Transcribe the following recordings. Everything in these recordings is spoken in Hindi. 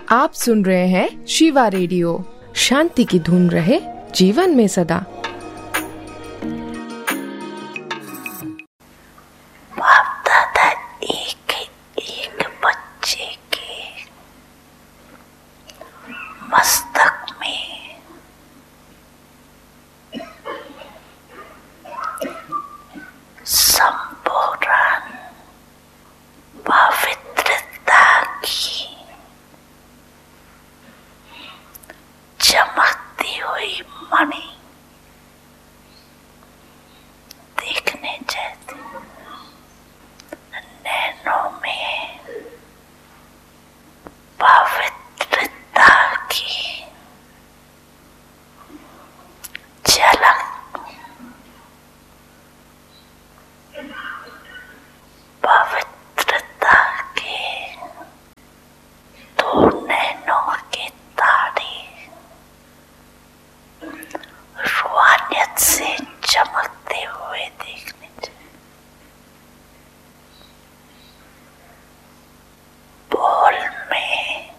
आप सुन रहे हैं शिवा रेडियो। शांति की धुन रहे जीवन में सदा। बाप दादा एक बच्चे के मस्तक में संपूर्ण पवित्रता की चमकती हुई मणि देखने जाती। नैनों में पवित्रता की झलक, पवित्रता के दो नैनों के तारे रूहानियत से चमकते हुए देखने चाहिए। बोल में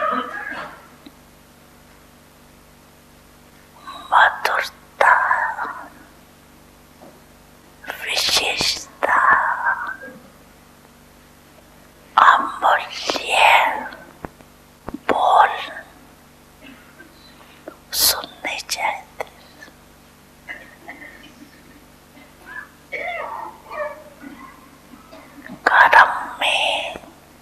मधुरता, विशेषता, अमूल्य बोल सुनने चाहते। कर्म में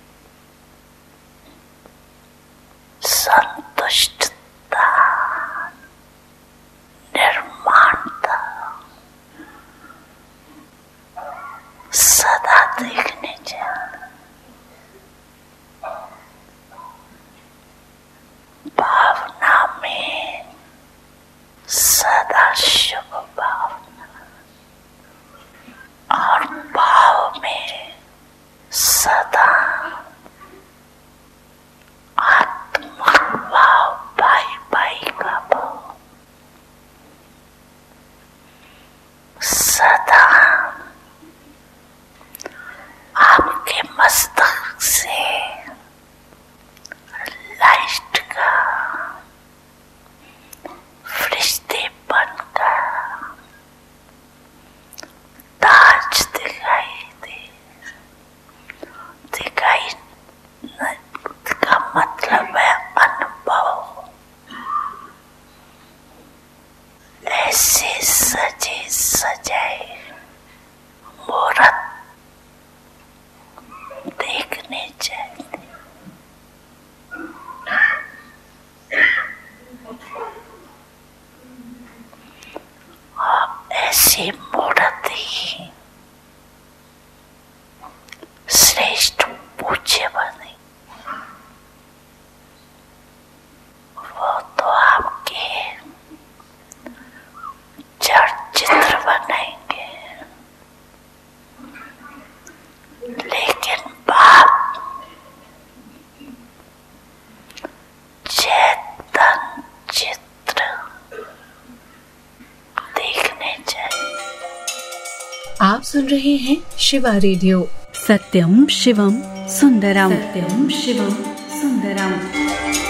संतुष्टता, निर्माणता सदा देखने चाहिए। भावना में सदा शुभ भावना और भाव में सदा आत्मक भाव, भाई भाई का भाव सदा आपके मस्तक से लाइट का फरिश्ते बनकर ताज दिखाई का मतलब है अनुभव। ऐसे सजे सजाए मूर्त देखने चाहिए। और ऐसी मूर्त ही श्रेष्ठ पूज्य बने। वो तो आपके जड़ चित्र बनाएंगे, लेकिन बाप चेतन चित्र देखने चाहिए। आप सुन रहे हैं शिवा रेडियो। सत्यम शिवम सुंदरम, सत्यम शिवम सुंदरम।